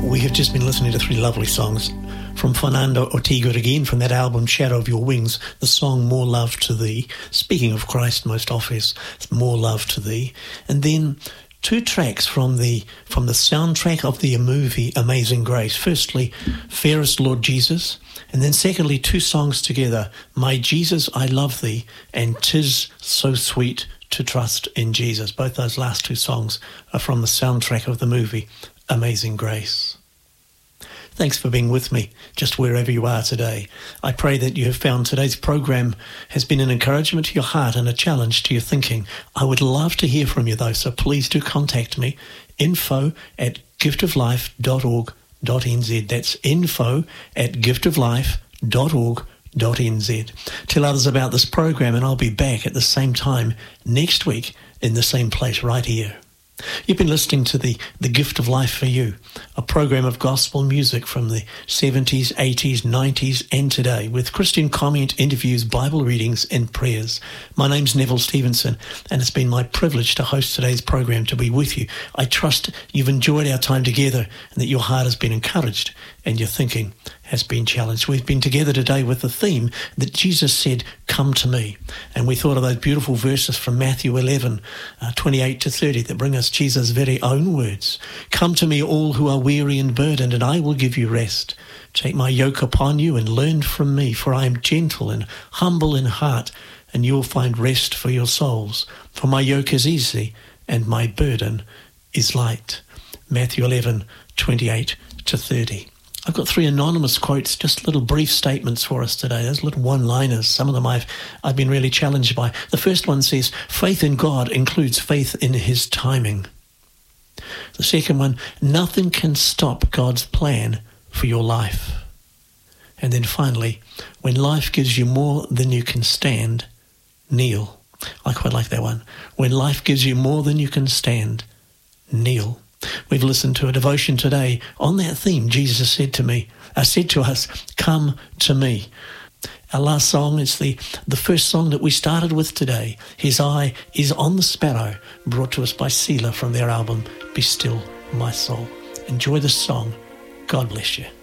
We have just been listening to three lovely songs from Fernando Ortega again from that album Shadow of Your Wings, the song More Love to Thee. Speaking of Christ most obvious, it's More Love to Thee. And then two tracks from the soundtrack of the movie Amazing Grace. Firstly, Fairest Lord Jesus, and then secondly, two songs together, My Jesus, I Love Thee, and 'Tis So Sweet to Trust in Jesus. Both those last two songs are from the soundtrack of the movie Amazing Grace. Thanks for being with me, just wherever you are today. I pray that you have found today's program has been an encouragement to your heart and a challenge to your thinking. I would love to hear from you though, so please do contact me, info@giftoflife.org.nz. That's info@giftoflife.org.nz. Tell others about this program and I'll be back at the same time next week in the same place right here. You've been listening to the Gift of Life for You, a program of gospel music from the 70s, 80s, 90s and today with Christian comment, interviews, Bible readings and prayers. My name's Neville Stevenson and it's been my privilege to host today's program, to be with you. I trust you've enjoyed our time together and that your heart has been encouraged and your thinking has been challenged. We've been together today with the theme that Jesus said, come to me. And we thought of those beautiful verses from Matthew 11, 28 to 30 that bring us Jesus' very own words. Come to me all who are weary and burdened, and I will give you rest. Take my yoke upon you and learn from me, for I am gentle and humble in heart, and you will find rest for your souls. For my yoke is easy and my burden is light. Matthew 11, 28 to 30. I've got three anonymous quotes, just little brief statements for us today. Those little one-liners. Some of them I've been really challenged by. The first one says, faith in God includes faith in his timing. The second one, nothing can stop God's plan for your life. And then finally, when life gives you more than you can stand, kneel. I quite like that one. When life gives you more than you can stand, kneel. We've listened to a devotion today on that theme. Jesus said to us, come to me. Our last song is the first song that we started with today. His Eye is on the Sparrow, brought to us by Selah from their album, Be Still My Soul. Enjoy this song. God bless you.